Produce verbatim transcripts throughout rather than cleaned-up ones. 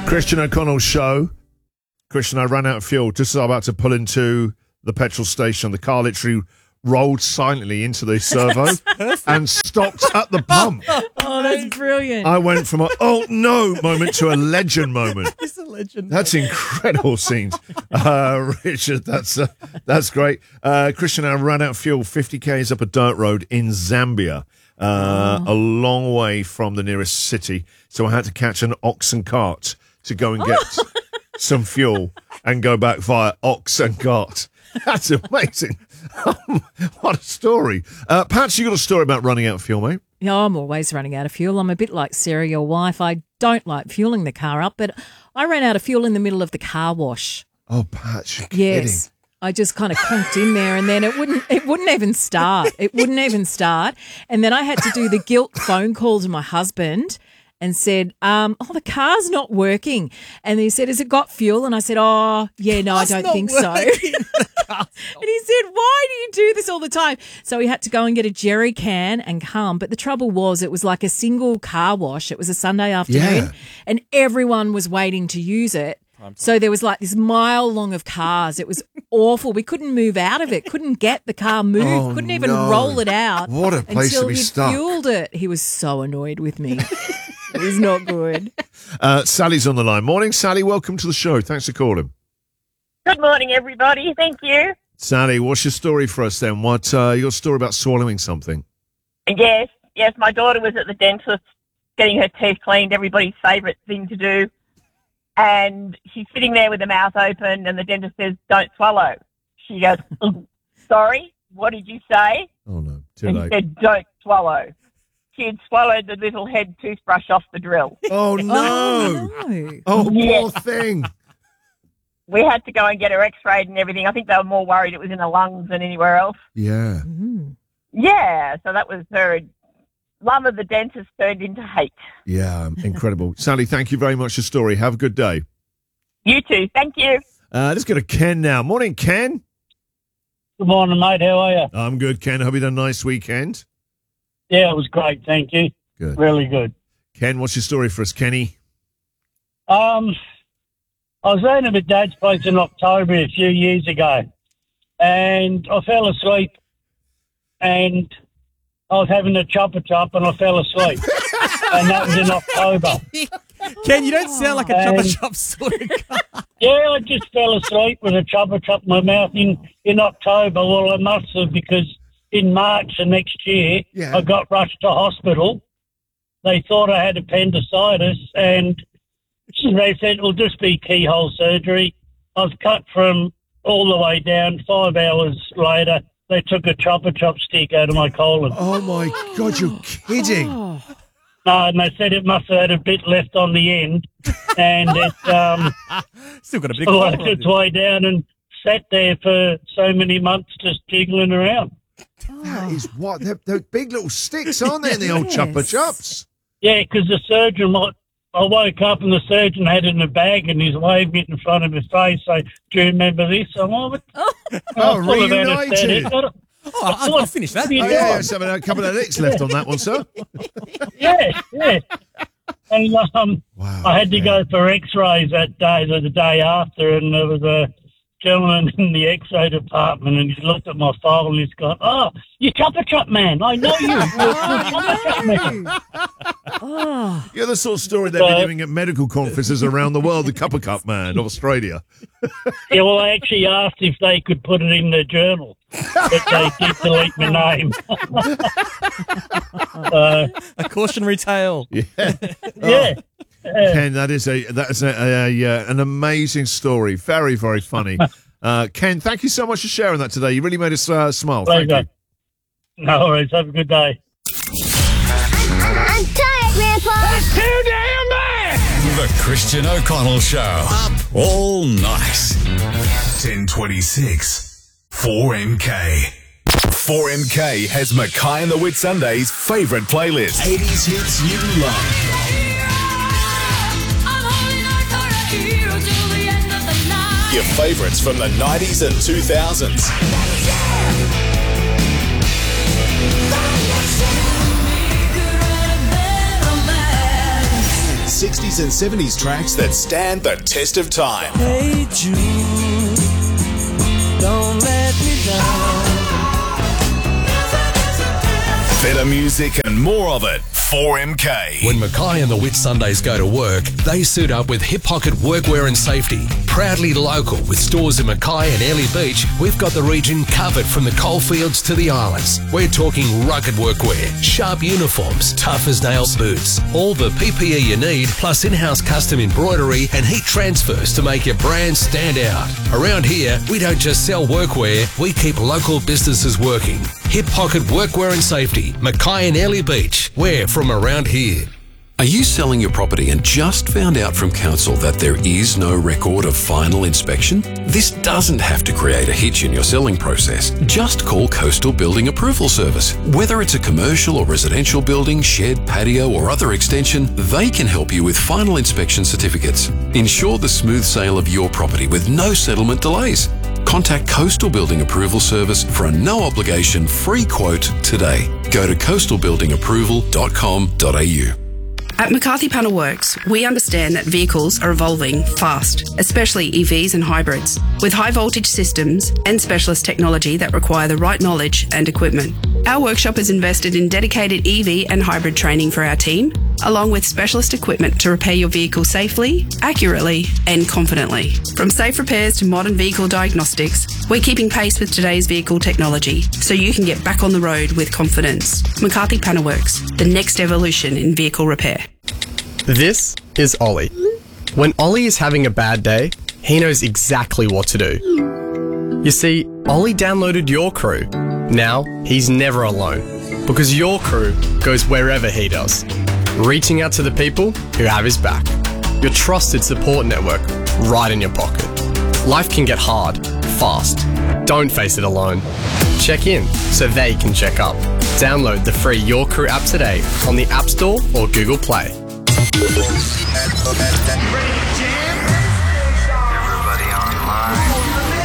Christian O'Connell's show. Christian, I ran out of fuel just as I was about to pull into the petrol station. The car literally rolled silently into the servo and stopped at the pump. Oh, that's brilliant. I went from a oh no moment to a legend moment. It's a legend. That's incredible scenes. Uh, Richard, that's uh, that's great. Uh, Christian, I ran out of fuel, fifty kays up a dirt road in Zambia, uh, Oh. a long way from the nearest city. So I had to catch an oxen cart to go and get some fuel and go back via ox and cart. That's amazing. What a story. Uh, Pat, you got a story about running out of fuel, mate? Yeah, I'm always running out of fuel. I'm a bit like Sarah, your wife. I don't like fueling the car up, but I ran out of fuel in the middle of the car wash. Oh, Pat, you're Yes. I just kind of conked in there and then it wouldn't it wouldn't even start. It wouldn't even start. And then I had to do the guilt phone call to my husband and said, um, oh, the car's not working. And he said, has it got fuel? And I said, oh, yeah, no, I don't not think so. And he said, why do you do this all the time? So he had to go and get a jerry can and come. But the trouble was it was like a single car wash. It was a Sunday afternoon Yeah. and everyone was waiting to use it. So there was like this mile long of cars. It was awful. We couldn't move out of it. Couldn't get the car moved. Oh, couldn't even no. roll it out. What a place to until be he'd stuck. fueled it. He was so annoyed with me. It was not good. Uh, Sally's on the line. Morning, Sally. Welcome to the show. Thanks for calling. Good morning, everybody. Thank you. Sally, what's your story for us then? What uh, your story about swallowing something? Yes, yes, my daughter was at the dentist getting her teeth cleaned, everybody's favourite thing to do. And she's sitting there with her mouth open and the dentist says, don't swallow. She goes, "Oh, sorry, what did you say?" Oh, no. Too And he late. said, don't swallow. She had swallowed the little head toothbrush off the drill. Oh, no. Oh, no. Oh, Yeah. poor thing. We had to go and get her x-rayed and everything. I think they were more worried it was in her lungs than anywhere else. Yeah. Mm. Yeah, so that was her love of the dentist turned into hate. Yeah, incredible. Sally, thank you very much for your story. Have a good day. You too. Thank you. Uh, let's go to Ken now. Morning, Ken. Good morning, mate. How are you? I'm good, Ken. Hope you had a nice weekend. Yeah, it was great. Thank you. Good. Really good. Ken, what's your story for us, Kenny? Um, I was staying at my dad's place in October a few years ago, and I fell asleep, and I was having a chopper chop, and I fell asleep, and that was in October. Ken, you don't sound like a chopper And- chop sort of guy. Yeah, I just fell asleep with a chopper chop in my mouth in, in October. Well, I must have, because in March the next year, Yeah. I got rushed to hospital. They thought I had appendicitis, and they said it'll just be keyhole surgery. I was cut from all the way down. Five hours later, they took a chopper chop stick out of my colon. Oh, my God, you're kidding. Oh. No, and they said it must have had a bit left on the end, and it um, Still got a bit of worked collar on its it. way down and sat there for so many months just jiggling around. That is what? They're, they're big little sticks, aren't they, in the old Yes. chopper chops? Yeah, because the surgeon, wa- I woke up and the surgeon had it in a bag and he's waving it in front of his face. So, do you remember this? I'm like, Oh, reunited. reunited. Oh, I'll, I'll finish that. What are you Oh, doing? yeah, yeah, a couple of licks left on that one, sir. Yeah, yeah. And um, Wow. I had to yeah. go for x-rays that day, or the day after, and there was a gentleman in the x-ray department, and he looked at my file and he's gone, "Oh, you chopper chop man, I know you. You're a chopper chop man." Oh. You're the sort of story they'd be Uh, doing at medical conferences around the world, the Cupper Cup man, Australia. Yeah, well, I actually asked if they could put it in the journal, but they did delete my name. uh, A cautionary tale. Yeah. yeah. Ken, that is a that is a, a, a, uh, an amazing story. Very, very funny. Uh, Ken, thank you so much for sharing that today. You really made us uh, smile. Thank Pleasure. you. No worries. Have a good day. I'm tired, Grandpa. Too damn bad! The Christian O'Connell Show. Up all night. ten twenty-six. four M K. four M K has Mackay and the Whitsundays' favourite playlist. eighties hits you love. Your favourites from the nineties and two thousands. sixties and seventies tracks that stand the test of time. Hey Jude, don't let me down. Better music and more of it. four M K. When Mackay and the Whitsundays go to work, they suit up with Hip Pocket Workwear and Safety. Proudly local with stores in Mackay and Airlie Beach, we've got the region covered from the coalfields to the islands. We're talking rugged workwear, sharp uniforms, tough as nails boots, all the P P E you need, plus in-house custom embroidery and heat transfers to make your brand stand out. Around here, we don't just sell workwear, we keep local businesses working. Hip Pocket Workwear and Safety, Mackay and Airlie Beach. We're from around here. Are you selling your property and just found out from council that there is no record of final inspection? This doesn't have to create a hitch in your selling process. Just call Coastal Building Approval Service. Whether it's a commercial or residential building, shed, patio or other extension, they can help you with final inspection certificates. Ensure the smooth sale of your property with no settlement delays. Contact Coastal Building Approval Service for a no-obligation free quote today. Go to coastal building approval dot com dot a u. At McCarthy Panel Works, we understand that vehicles are evolving fast, especially E Vs and hybrids, with high voltage systems and specialist technology that require the right knowledge and equipment. Our workshop has invested in dedicated E V and hybrid training for our team, along with specialist equipment to repair your vehicle safely, accurately and confidently. From safe repairs to modern vehicle diagnostics, we're keeping pace with today's vehicle technology so you can get back on the road with confidence. McCarthy Panel Works, the next evolution in vehicle repair. This is Ollie. When Ollie is having a bad day, he knows exactly what to do. You see, Ollie downloaded Your Crew. Now, he's never alone, because Your Crew goes wherever he does, reaching out to the people who have his back. Your trusted support network right in your pocket. Life can get hard, fast. Don't face it alone. Check in so they can check up. Download the free Your Crew app today on the App Store or Google Play. Everybody online.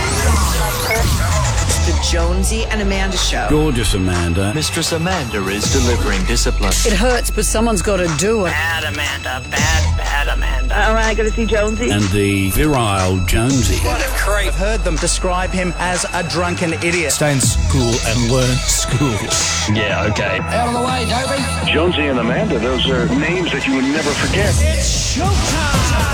The Jonesy and Amanda Show. Gorgeous Amanda. Mistress Amanda is delivering discipline. It hurts, but someone's got to do it. Bad Amanda. Bad, bad Amanda. All right, got to see Jonesy. And the virile Jonesy. What a creep. I've heard them describe him as a drunken idiot. Stay in school and learn school. Yeah, okay. Out of the way, Dobie. Jonesy and Amanda, those are names that you would never forget. It's showtime.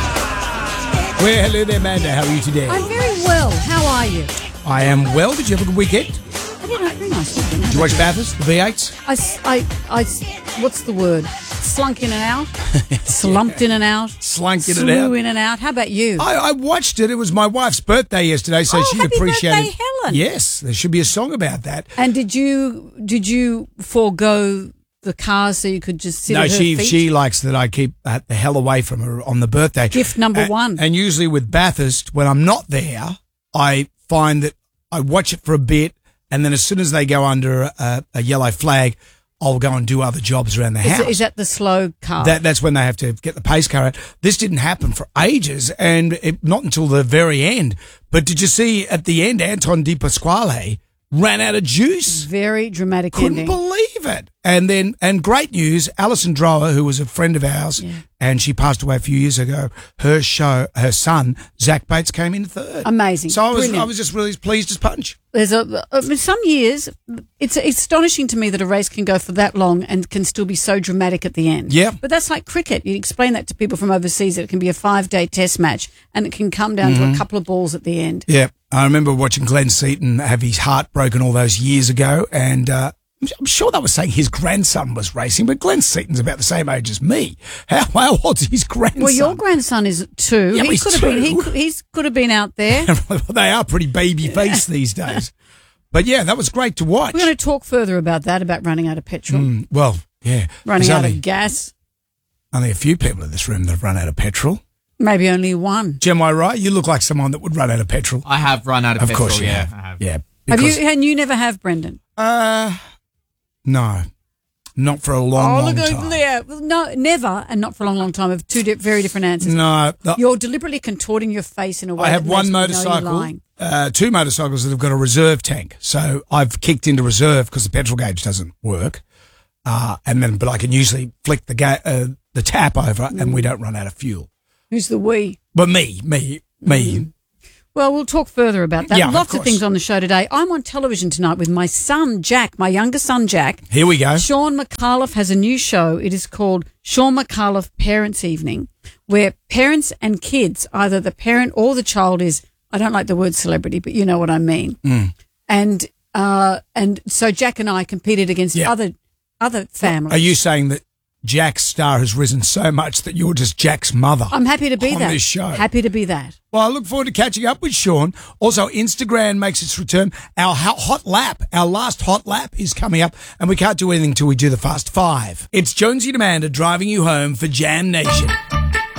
Well, hello there, Amanda. How are you today? I'm very well. How are you? I am well. Did you have a good weekend? I did have a very nice weekend. Did you watch Bathurst, the V eights? I, I, I, what's the word? Slunk in and out? Slumped in and out? Slunk in and and out? Slew in and out. How about you? I, I watched it. It was my wife's birthday yesterday, so oh, she happy appreciated birthday, Helen. Yes, there should be a song about that. And did you did you forego the car so you could just sit no, at her she feet? she likes that I keep uh, the hell away from her on the birthday. Gift number and, one. And usually with Bathurst, when I'm not there, I find that I watch it for a bit, and then as soon as they go under a, a yellow flag, I'll go and do other jobs around the Is, house. it, is that the slow car? That, that's when they have to get the pace car out. This didn't happen for ages, and it, not until the very end. But did you see at the end, Anton Di Pasquale ran out of juice? Very dramatic Couldn't ending. believe it. And then, and great news, Alison Drower, who was a friend of ours, Yeah. and she passed away a few years ago, her show, her son, Zach Bates, came in third. Amazing. So I was, Brilliant. I was just really pleased as punch. There's a, uh, some years, it's, it's astonishing to me that a race can go for that long and can still be so dramatic at the end. Yeah. But that's like cricket. You explain that to people from overseas, that it can be a five-day test match and it can come down Mhm. to a couple of balls at the end. Yeah. I remember watching Glenn Seaton have his heart broken all those years ago, and uh, I'm sure they were saying his grandson was racing, but Glenn Seaton's about the same age as me. How, how old's his grandson? Well, your grandson is two. Yeah, he he's could have been. He two. could, he's could have been out there. They are pretty baby faced these days. But yeah, that was great to watch. We're going to talk further about that, about running out of petrol, Mm, well, yeah. running There's out only, of gas. only a few people in this room that have run out of petrol. Maybe only one. Am I right? You look like someone that would run out of petrol. I have run out of, Of petrol, course you yeah. have. I have. Yeah. Have because- you? And you never have, Brendan. Uh, no. Not for a long, oh, long look at time. yeah. Well, no, never, and not for a long, long time. Of two di- very different answers. No. no. You're deliberately contorting your face in a way. I have that one makes me know you're motorcycle, lying. uh, two motorcycles that have got a reserve tank. So I've kicked into reserve because the petrol gauge doesn't work. uh, and then but I can usually flick the ga- uh, the tap over, Mm. and we don't run out of fuel. Who's the we? But me, me, me. Mm. Well, we'll talk further about that. Yeah, of Lots of, course. things on the show today. I'm on television tonight with my son, Jack, my younger son, Jack. Here we go. Sean McAuliffe has a new show. It is called Sean McAuliffe Parents Evening, where parents and kids, either the parent or the child is, I don't like the word celebrity, but you know what I mean. Mm. And uh, and so Jack and I competed against Yeah. other other families. Are you saying that Jack's star has risen so much that you're just Jack's mother? I'm happy to be on that. this show. Happy to be that. Well, I look forward to catching up with Sean. Also, Instagram makes its return. Our ho- hot lap, our last hot lap is coming up, and we can't do anything till we do the fast five. It's Jonesy and Amanda driving you home for Jam Nation.